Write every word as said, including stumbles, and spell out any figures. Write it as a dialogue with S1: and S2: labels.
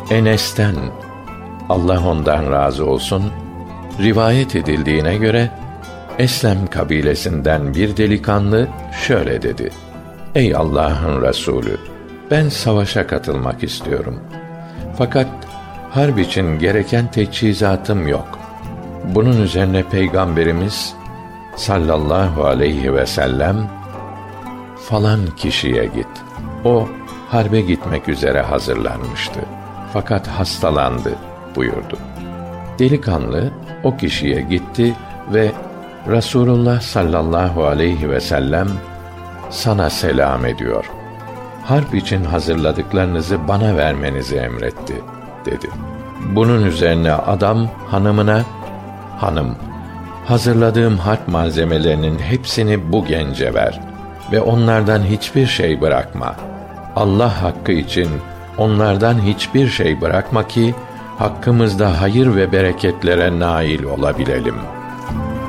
S1: Enes'ten, Allah ondan razı olsun, rivayet edildiğine göre, Eslem kabilesinden bir delikanlı şöyle dedi: Ey Allah'ın Resulü, ben savaşa katılmak istiyorum. Fakat harp için gereken teçhizatım yok. Bunun üzerine Peygamberimiz sallallahu aleyhi ve sellem, falan kişiye git. O harbe gitmek üzere hazırlanmıştı. Fakat hastalandı buyurdu. Delikanlı o kişiye gitti ve Resulullah sallallahu aleyhi ve sellem sana selam ediyor. Harp için hazırladıklarınızı bana vermenizi emretti dedi. Bunun üzerine adam hanımına, hanım, hazırladığım harp malzemelerinin hepsini bu gence ver ve onlardan hiçbir şey bırakma. Allah hakkı için onlardan hiçbir şey bırakma ki hakkımızda hayır ve bereketlere nail olabilelim.